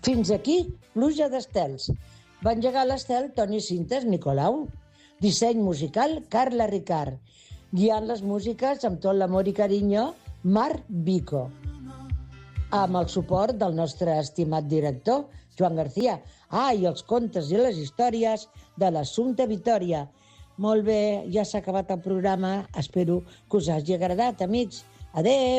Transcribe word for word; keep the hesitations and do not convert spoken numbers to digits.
Fins aquí, pluja d'estels. Va engegar l'estel Toni Cintes Nicolau. Disseny musical, Carla Ricard. Guiant les músiques amb tot l'amor i carinyo, Marc Vico. Amb el suport del nostre estimat director, Joan García. Ah, i els contes i les històries de l'Assumpta Vitòria. Molt bé, ja s'ha acabat el programa. Espero que us hagi agradat, amics. Adeu!